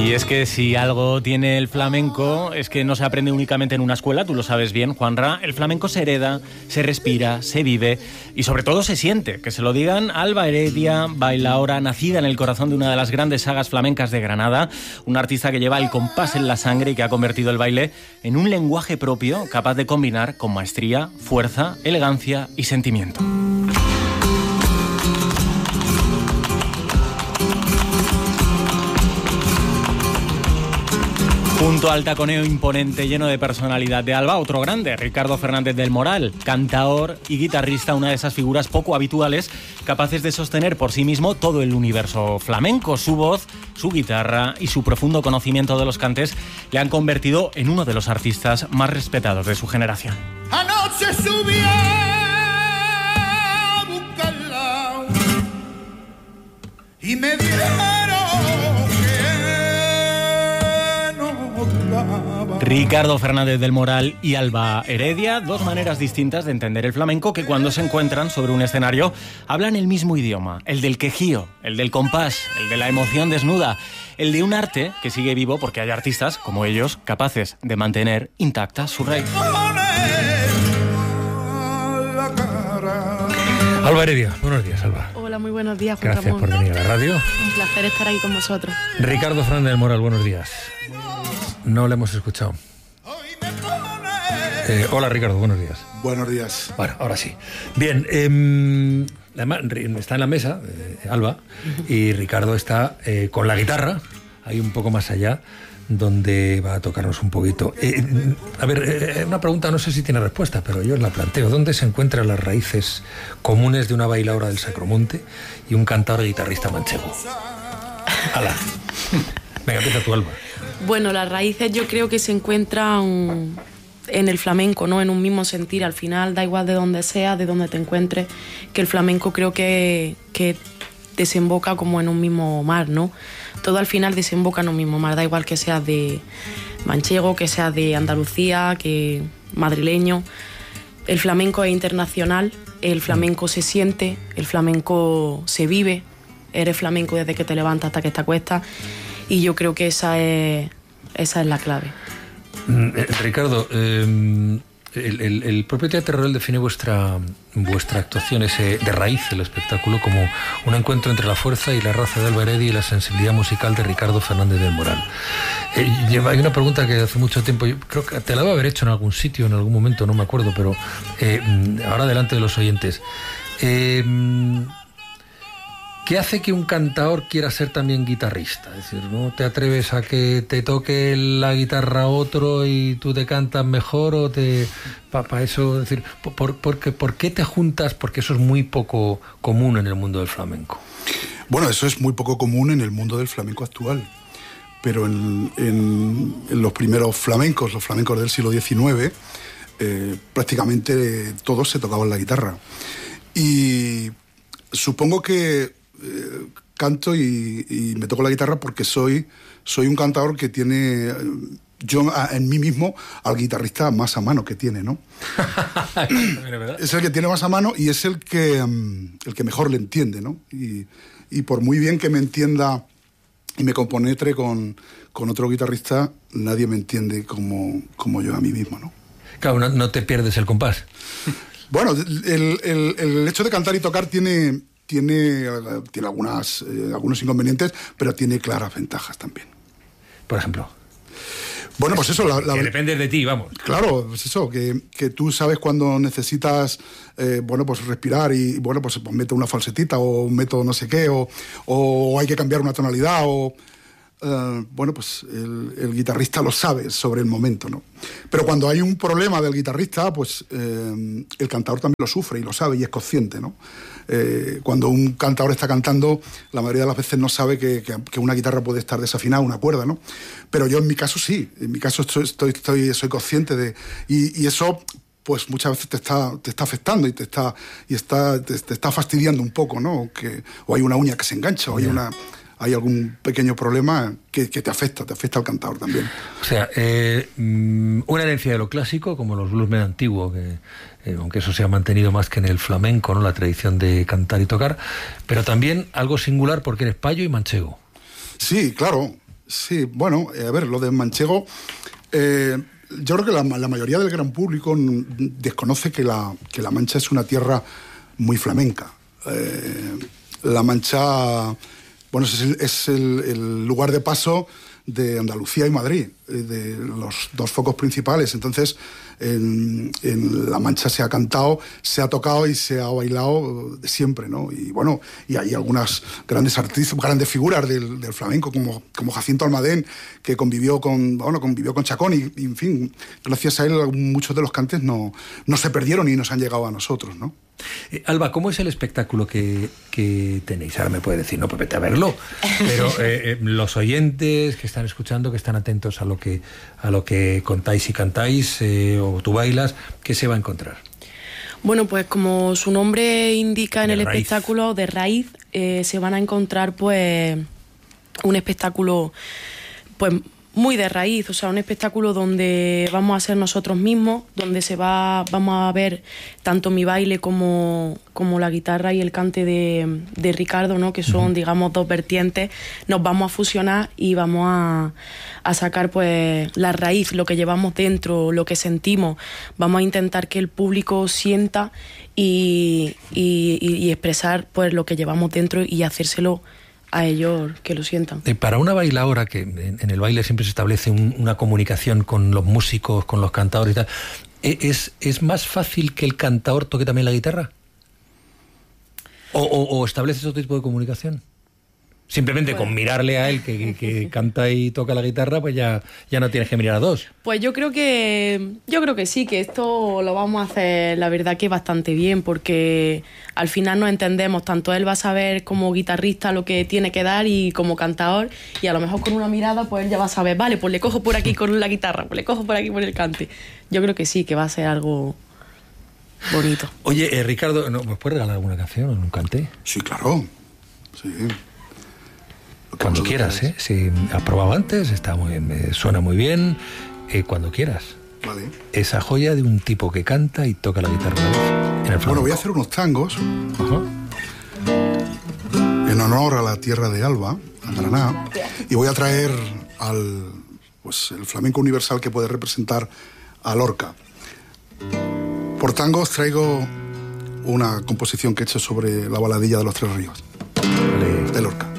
Y es que si algo tiene el flamenco es que no se aprende únicamente en una escuela, tú lo sabes bien, Juanra. El flamenco se hereda, se respira, se vive y sobre todo se siente. Que se lo digan Alba Heredia, bailaora, nacida en el corazón de una de las grandes sagas flamencas de Granada, una artista que lleva el compás en la sangre y que ha convertido el baile en un lenguaje propio capaz de combinar con maestría, fuerza, elegancia y sentimiento. Junto al taconeo imponente lleno de personalidad de Alba, otro grande, Ricardo Fernández del Moral, cantaor y guitarrista, una de esas figuras poco habituales, capaces de sostener por sí mismo todo el universo flamenco. Su voz, su guitarra y su profundo conocimiento de los cantes le han convertido en uno de los artistas más respetados de su generación. Anoche subí a buscarla y me dieron. Ricardo Fernández del Moral y Alba Heredia, dos maneras distintas de entender el flamenco que cuando se encuentran sobre un escenario hablan el mismo idioma, el del quejío, el del compás, el de la emoción desnuda, el de un arte que sigue vivo porque hay artistas como ellos capaces de mantener intacta su raíz. Alba Heredia, buenos días, Alba. Hola, muy buenos días, Juan Gracias Ramón. por venir a la radio. Un placer estar ahí con vosotros. Ricardo Fernández del Moral, buenos días. No le hemos escuchado. Hola, Ricardo, buenos días. Buenos días. Bueno, ahora sí. Bien, además está en la mesa, Alba, y Ricardo está con la guitarra, ahí un poco más allá, donde va a tocarnos un poquito. A ver, una pregunta, no sé si tiene respuesta, pero yo os la planteo. ¿Dónde se encuentran las raíces comunes de una bailaora del Sacromonte y un cantador y guitarrista manchego? ¡Hala! Venga, empieza tú, Alba. Bueno, las raíces yo creo que se encuentran en el flamenco, ¿no? En un mismo sentir. Al final, da igual de donde sea, de donde te encuentres, que el flamenco creo que desemboca como en un mismo mar, ¿no? Todo al final desemboca en un mismo mar. Da igual que sea de manchego, que sea de Andalucía, que madrileño. El flamenco es internacional, el flamenco se siente, el flamenco se vive. Eres flamenco desde que te levantas hasta que te acuestas. Y yo creo que esa es la clave. Ricardo, el propio Teatro Real define vuestra actuación de raíz, el espectáculo, como un encuentro entre la fuerza y la raza de Alba Heredia y la sensibilidad musical de Ricardo Fernández del Moral. Hay una pregunta que hace mucho tiempo, yo creo que te la voy a haber hecho en algún sitio, en algún momento, no me acuerdo, pero ahora delante de los oyentes. ¿Qué hace que un cantaor quiera ser también guitarrista? Es decir, ¿no te atreves a que te toque la guitarra otro y tú te cantas mejor o para eso? Es decir, ¿por qué te juntas? Porque eso es muy poco común en el mundo del flamenco. Bueno, eso es muy poco común en el mundo del flamenco actual. Pero en los primeros flamencos, los flamencos del siglo XIX, prácticamente todos se tocaban la guitarra. Y supongo que canto y me toco la guitarra porque soy un cantador que tiene yo en mí mismo al guitarrista más a mano que tiene, ¿no? Es el que tiene más a mano y es el que mejor le entiende, ¿no? Y por muy bien que me entienda y me compenetre con otro guitarrista, nadie me entiende como yo a mí mismo, ¿no? Claro, no te pierdes el compás. Bueno, el hecho de cantar y tocar tiene algunos inconvenientes, pero tiene claras ventajas también. Por ejemplo. Bueno, pues eso... que depende de ti, vamos. Claro, pues eso, que tú sabes cuando necesitas, pues respirar y, pues meto una falsetita o meto no sé qué, o hay que cambiar una tonalidad, pues el guitarrista lo sabe sobre el momento, ¿no? Pero cuando hay un problema del guitarrista, pues el cantador también lo sufre y lo sabe y es consciente, ¿no? Cuando un cantador está cantando, la mayoría de las veces no sabe que una guitarra puede estar desafinada, una cuerda, ¿no? Pero yo en mi caso sí, en mi caso soy consciente de... Y eso, pues muchas veces te está afectando y te está fastidiando un poco, ¿no? O hay una uña que se engancha, o hay algún pequeño problema que te afecta al cantador también. O sea, una herencia de lo clásico, como los bluesmen antiguos, aunque eso se ha mantenido más que en el flamenco, ¿no? La tradición de cantar y tocar, pero también algo singular porque eres payo y manchego. Sí, claro. Sí, bueno, a ver, lo de manchego, yo creo que la mayoría del gran público desconoce que la Mancha es una tierra muy flamenca. La Mancha, bueno, es el lugar de paso de Andalucía y Madrid, de los dos focos principales. Entonces, en La Mancha se ha cantado, se ha tocado y se ha bailado siempre, ¿no? Y bueno, y hay algunas grandes artistas, grandes figuras del flamenco, como Jacinto Almadén, que convivió con Chacón, y en fin, gracias a él muchos de los cantes no se perdieron y nos han llegado a nosotros, ¿no? Alba, ¿cómo es el espectáculo que tenéis? Ahora me puede decir, no, pues vete a verlo. Pero los oyentes que están escuchando, que están atentos a lo que contáis y cantáis, o tú bailas, ¿qué se va a encontrar? Bueno, pues como su nombre indica en el espectáculo, de raíz, se van a encontrar pues un espectáculo pues muy de raíz, o sea, un espectáculo donde vamos a ser nosotros mismos, donde vamos a ver tanto mi baile como la guitarra y el cante de Ricardo, ¿no? Que son, digamos, dos vertientes. Nos vamos a fusionar y vamos a sacar pues la raíz, lo que llevamos dentro, lo que sentimos. Vamos a intentar que el público sienta y expresar pues lo que llevamos dentro y hacérselo a ellos que lo sientan. Para una bailaora, que en el baile siempre se establece una comunicación con los músicos, con los cantadores y tal, ¿es más fácil que el cantador toque también la guitarra? ¿O estableces otro tipo de comunicación? Simplemente con mirarle a él que canta y toca la guitarra, pues ya no tienes que mirar a dos. Pues yo creo que sí, que esto lo vamos a hacer, la verdad, que bastante bien, porque al final nos entendemos. Tanto él va a saber como guitarrista lo que tiene que dar y como cantador, y a lo mejor con una mirada pues él ya va a saber, vale, pues le cojo por aquí con la guitarra, pues le cojo por aquí por el cante. Yo creo que sí, que va a ser algo bonito. Oye, Ricardo, ¿nos puedes regalar alguna canción o un cante? Sí, claro. Sí. Cuando quieras, ¿eh? Si has probado antes, está muy bien, suena muy bien. Cuando quieras. Vale. Esa joya de un tipo que canta y toca la guitarra en el flamenco. Bueno, voy a hacer unos tangos en honor a la tierra de Alba, a Granada, y voy a traer el flamenco universal que puede representar a Lorca. Por tangos traigo una composición que he hecho sobre la baladilla de los Tres Ríos, de Lorca.